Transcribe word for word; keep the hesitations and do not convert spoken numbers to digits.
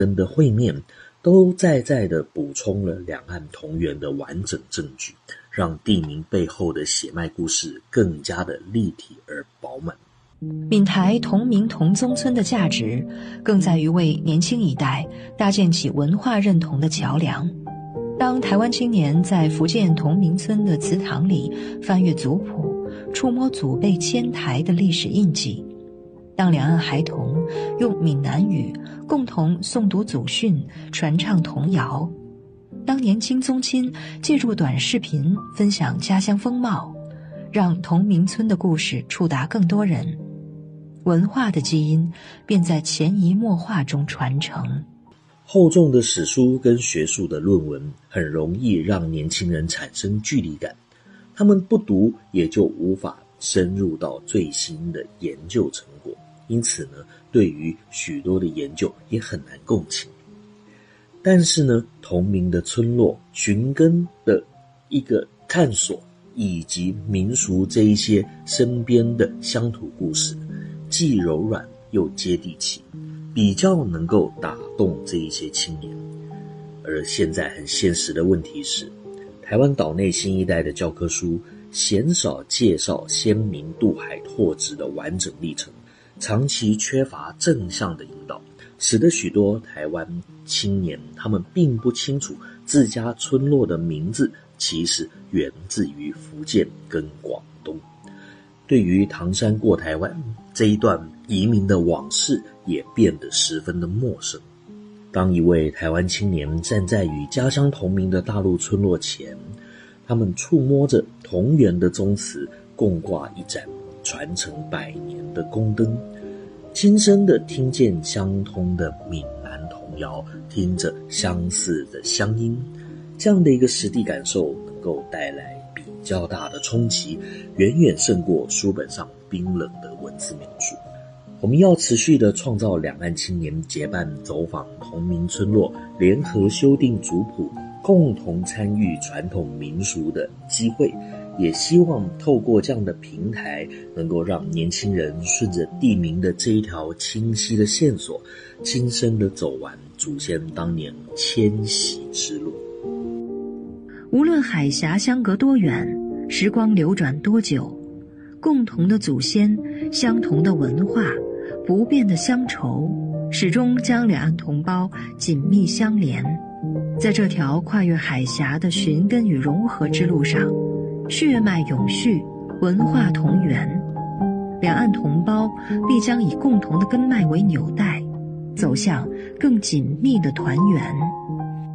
人的会面都在在地补充了两岸同源的完整证据，让地名背后的血脉故事更加的立体而饱满。 闽台同名同宗村的价值，更在于为年轻一代搭建起文化认同的桥梁。当台湾青年在福建同名村的祠堂里翻阅族谱，触摸祖辈迁台的历史印记，当两岸孩童用闽南语共同诵读祖训、传唱童谣，当年轻宗亲借助短视频分享家乡风貌，让同名村的故事触达更多人，文化的基因便在潜移默化中传承。 厚重的史书跟学术的论文很容易让年轻人产生距离感，他们不读也就无法深入到最新的研究成果，因此呢，对于许多的研究也很难共情。但是呢，同名的村落寻根的一个探索，以及民俗这一些身边的乡土故事，既柔软又接地气，比较能够打动这一些青年。而现在很现实的问题是，台湾岛内新一代的教科书鲜少介绍先民渡海拓殖的完整历程，长期缺乏正向的引导，使得许多台湾青年他们并不清楚自家村落的名字其实源自于福建跟广东。对于唐山过台湾这一段移民的往事也变得十分的陌生。当一位台湾青年站在与家乡同名的大陆村落前，他们触摸着同源的宗祠，共挂一盏传承百年的宫灯，亲身的听见相通的闽南童谣，听着相似的乡音，这样的一个实地感受能够带来比较大的冲击，远远胜过书本上冰冷的文字描述。我们要持续的创造两岸青年结伴走访同名村落，联合修订族谱，共同参与传统民俗的机会，也希望透过这样的平台，能够让年轻人顺着地名的这一条清晰的线索，亲身的走完祖先当年迁徙之路。 无论海峡相隔多远，时光流转多久，共同的祖先，相同的文化，不变的乡愁，始终将两岸同胞紧密相连。在这条跨越海峡的寻根与融合之路上，血脉永续，文化同源，两岸同胞必将以共同的根脉为纽带，走向更紧密的团圆。